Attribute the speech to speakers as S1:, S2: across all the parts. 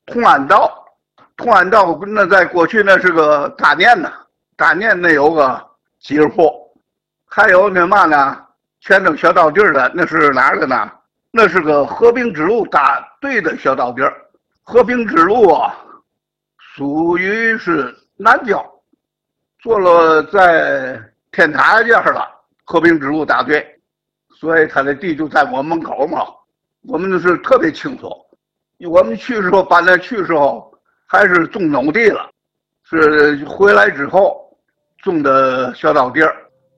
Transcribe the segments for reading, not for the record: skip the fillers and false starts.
S1: 同安道。同安道那在过去那是个大念呢，大念那有个吉尔坡，还有那嘛呢，全整小道地儿的那是哪儿的呢？那是个和平之路大队的小道地儿。和平之路啊，属于是南郊，坐落在天台这儿了。和平之路大队，所以他的地就在我门口嘛，我们就是特别清楚。我们去时候搬那去时候还是种农地了，是回来之后种的小道地儿。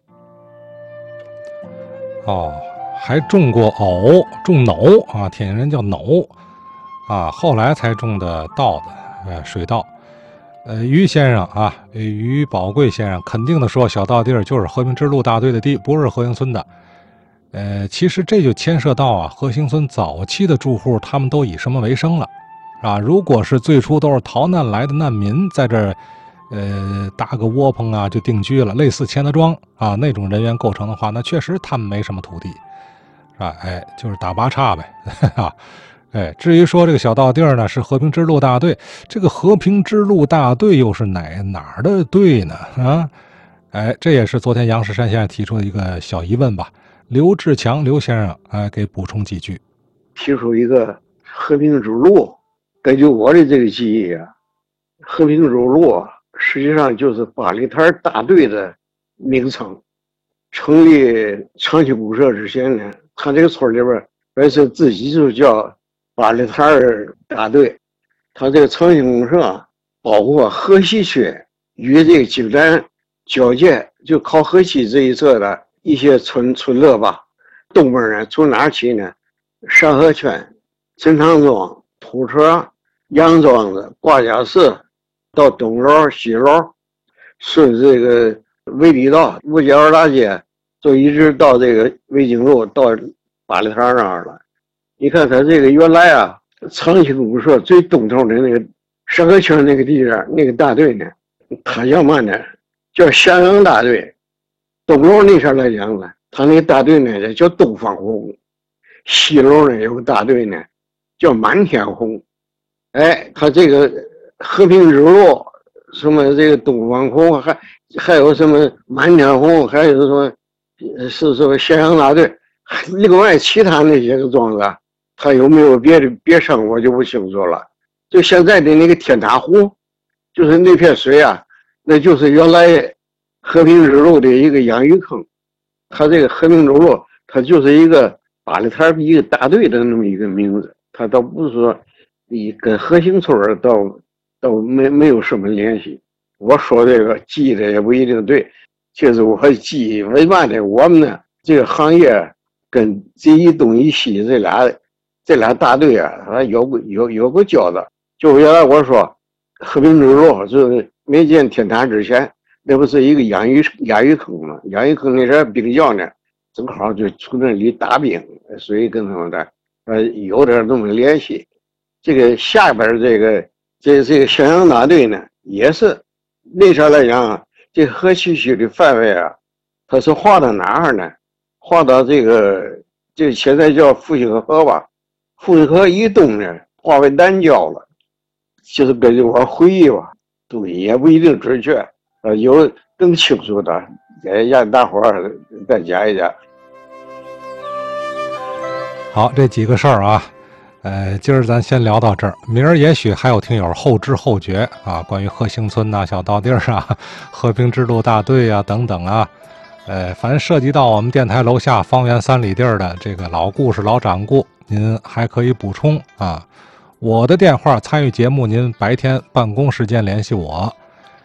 S2: 哦，还种过藕，种埂啊，天津人叫埂啊，后来才种的稻子，水稻。于先生啊，于宝贵先生肯定的说，小道地儿就是和平之路大队的地，不是和兴村的。其实这就牵涉到啊，和兴村早期的住户他们都以什么为生了，啊？如果是最初都是逃难来的难民，在这儿，搭个窝棚啊就定居了，类似钱德庄啊那种人员构成的话，那确实他们没什么土地，是吧？就是打八岔呗，啊。至于说这个小道地儿呢，是和平之路大队，这个和平之路大队又是哪儿的队呢？啊，这也是昨天杨世山先生提出的一个小疑问吧。刘志强刘先生，给补充几句。
S3: 提出一个和平之路，根据我的这个记忆啊，和平之路实际上就是八里台大队的名称。成立长期公社之前呢，他这个村里边本身自己就叫八里台大队，他这个长期公社包括河西区与这个济南交界，就靠河西这一侧的一些村落吧。东边呢，从哪儿起呢？上河圈、陈塘庄、土车、杨庄子、挂甲寺，到东楼、西楼，顺这个卫理道、五角大街，就一直到这个卫京路，到八里台那儿了。你看他这个原来啊，长期公社最东头的那个上河圈那个地方，那个大队呢，他叫嘛呢？叫襄阳大队。东楼那边来讲呢，他那个大队呢叫东方红，西楼呢有个大队呢叫满天红。他这个和平之路什么这个东方红，还有什么满天红，还有什么是说襄阳大队，另外其他那些个庄子，他有没有别称我就不清楚了。就现在的那个天塔湖，就是那片水啊，那就是原来和平之路的一个养鱼坑。他这个和平之路，他就是一个八里台一个大队的那么一个名字，他倒不是说你跟和兴村倒没有什么联系。我说这个记的也不一定对，就是我记为嘛呢？我们呢这个行业跟这一东一西这俩大队啊，它有个交道。就原来我说和平之路就是没建天坛之前，那不是一个养鱼坑吗？养鱼坑那点兵将呢，正好就从那里打兵，所以跟他们的有点那么联系。这个下边这个襄阳大队呢，也是那时候来讲啊，这河西区的范围啊，它是划到哪儿呢？划到这个现在叫复兴河吧，复兴河以东呢，划为南郊了。就是根据我回忆吧，对，也不一定准确，有更清楚的，也让大伙儿再讲一讲。
S2: 好，这几个事儿啊，今儿咱先聊到这儿，明儿也许还有听友后知后觉啊，关于和兴村呐、小道地儿啊、和平之路大队啊等等啊，反正涉及到我们电台楼下方圆3里地儿的这个老故事、老掌故，您还可以补充啊。我的电话参与节目，您白天办公时间联系我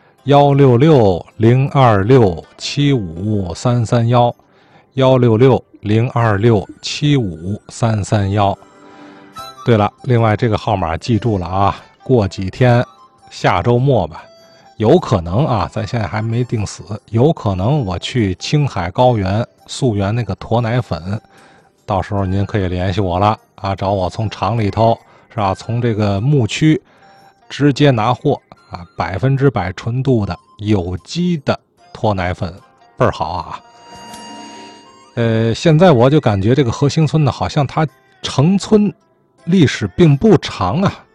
S2: ，166-026-75331，166-026-75331。对了，另外这个号码记住了啊，过几天下周末吧，有可能啊，咱现在还没定死，有可能我去青海高原溯源那个驮奶粉，到时候您可以联系我了啊，找我从厂里头是吧，从这个牧区直接拿货啊，100%纯度的有机的驮奶粉，倍儿好啊。现在我就感觉这个和兴村呢，好像它成村历史并不长啊，